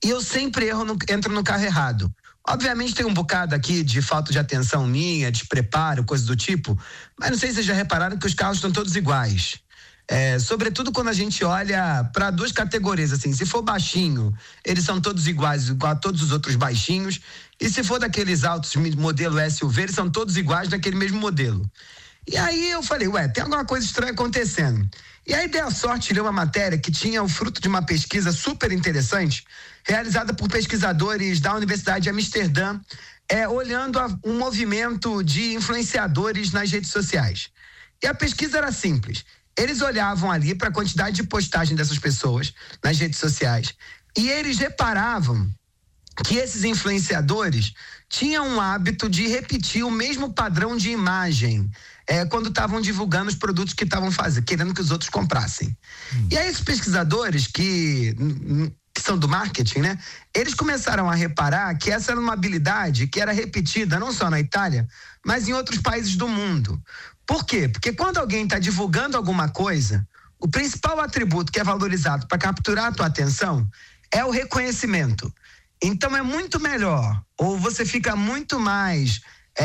e eu sempre entro no carro errado. Obviamente tem um bocado aqui de falta de atenção minha, despreparo, coisa do tipo, mas não sei se vocês já repararam que os carros estão todos iguais. Sobretudo quando a gente olha para duas categorias, assim, se for baixinho, eles são todos iguais, igual a todos os outros baixinhos, e se for daqueles altos, modelo SUV, eles são todos iguais naquele mesmo modelo. E aí eu falei, tem alguma coisa estranha acontecendo. E aí dei a sorte de ler uma matéria que tinha o fruto de uma pesquisa super interessante, realizada por pesquisadores da Universidade de Amsterdã, olhando um movimento de influenciadores nas redes sociais. E a pesquisa era simples. Eles olhavam ali para a quantidade de postagem dessas pessoas nas redes sociais e eles reparavam que esses influenciadores tinham um hábito de repetir o mesmo padrão de imagem quando estavam divulgando os produtos que estavam fazendo, querendo que os outros comprassem. E aí esses pesquisadores que são do marketing, né? Eles começaram a reparar que essa era uma habilidade que era repetida não só na Itália, mas em outros países do mundo. Por quê? Porque quando alguém está divulgando alguma coisa, o principal atributo que é valorizado para capturar a tua atenção é o reconhecimento. Então é muito melhor, ou você fica muito mais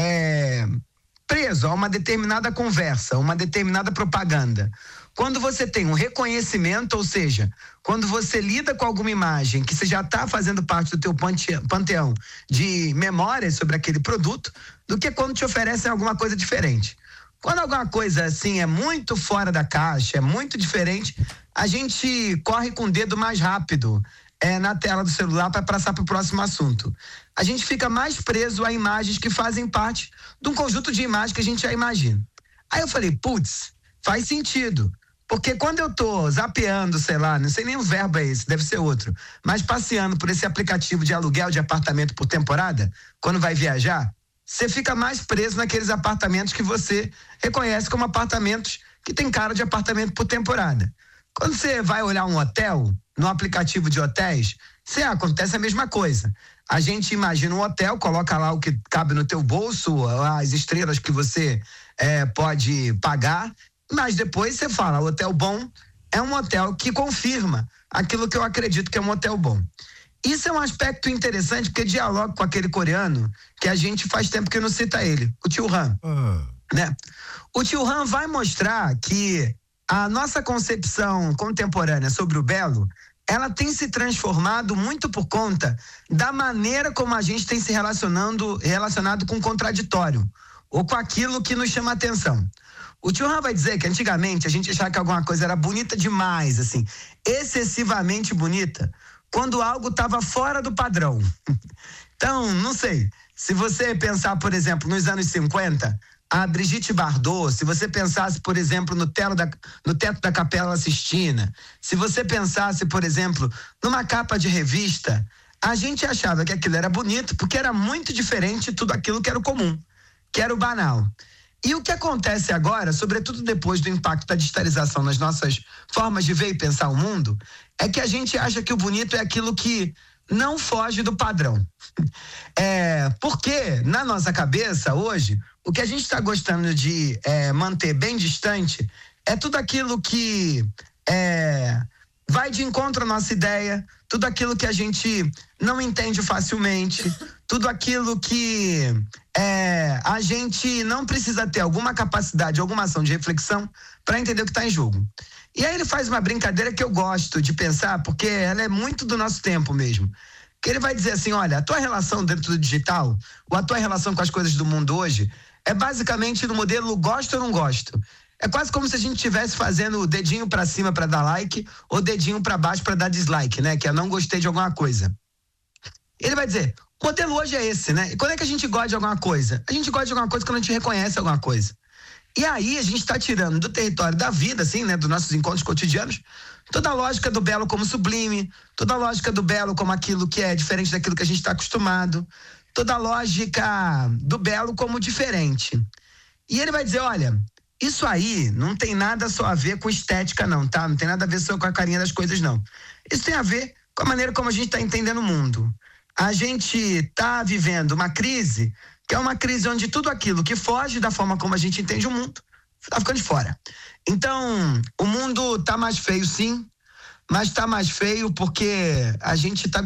preso a uma determinada conversa, uma determinada propaganda. Quando você tem um reconhecimento, ou seja, quando você lida com alguma imagem que você já está fazendo parte do teu panteão de memórias sobre aquele produto, do que quando te oferecem alguma coisa diferente. Quando alguma coisa assim é muito fora da caixa, é muito diferente, a gente corre com o dedo mais rápido na tela do celular para passar para o próximo assunto. A gente fica mais preso a imagens que fazem parte de um conjunto de imagens que a gente já imagina. Aí eu falei, faz sentido. Porque quando eu tô zapeando, sei lá, não sei nem o verbo é esse, deve ser outro, mas passeando por esse aplicativo de aluguel de apartamento por temporada, quando vai viajar, você fica mais preso naqueles apartamentos que você reconhece como apartamentos que tem cara de apartamento por temporada. Quando você vai olhar um hotel, no aplicativo de hotéis, acontece a mesma coisa. A gente imagina um hotel, coloca lá o que cabe no teu bolso, as estrelas que você pode pagar, mas depois você fala, hotel bom é um hotel que confirma aquilo que eu acredito que é um hotel bom. Isso é um aspecto interessante, porque dialoga com aquele coreano que a gente faz tempo que não cita ele, o Tio Han. Né? O Tio Han vai mostrar que a nossa concepção contemporânea sobre o belo, ela tem se transformado muito por conta da maneira como a gente tem se relacionado com o contraditório, ou com aquilo que nos chama a atenção. O Tio Han vai dizer que antigamente a gente achava que alguma coisa era bonita demais, assim, excessivamente bonita, quando algo estava fora do padrão. Então, não sei, se você pensar, por exemplo, nos anos 50, a Brigitte Bardot, se você pensasse, por exemplo, no teto da Capela Sistina, se você pensasse, por exemplo, numa capa de revista, a gente achava que aquilo era bonito porque era muito diferente de tudo aquilo que era o comum, que era o banal. E o que acontece agora, sobretudo depois do impacto da digitalização nas nossas formas de ver e pensar o mundo, é que a gente acha que o bonito é aquilo que não foge do padrão. Porque na nossa cabeça hoje, o que a gente está gostando de manter bem distante é tudo aquilo que vai de encontro à nossa ideia, tudo aquilo que a gente não entende facilmente, tudo aquilo que a gente não precisa ter alguma capacidade, alguma ação de reflexão para entender o que está em jogo. E aí ele faz uma brincadeira que eu gosto de pensar, porque ela é muito do nosso tempo mesmo. Que ele vai dizer assim, olha, a tua relação dentro do digital, ou a tua relação com as coisas do mundo hoje, é basicamente no modelo gosto ou não gosto. É quase como se a gente estivesse fazendo o dedinho para cima para dar like, ou dedinho para baixo para dar dislike, né? Que é não gostei de alguma coisa. Ele vai dizer, o modelo hoje é esse, né? E quando é que a gente gosta de alguma coisa? A gente gosta de alguma coisa quando a gente reconhece alguma coisa. E aí a gente está tirando do território da vida, assim, né? Dos nossos encontros cotidianos, toda a lógica do belo como sublime, toda a lógica do belo como aquilo que é diferente daquilo que a gente está acostumado, toda a lógica do belo como diferente. E ele vai dizer, olha, isso aí não tem nada só a ver com estética não, tá? Não tem nada a ver só com a carinha das coisas não. Isso tem a ver com a maneira como a gente está entendendo o mundo. A gente está vivendo uma crise, que é uma crise onde tudo aquilo que foge da forma como a gente entende o mundo está ficando de fora. Então, o mundo está mais feio sim, mas está mais feio porque a gente está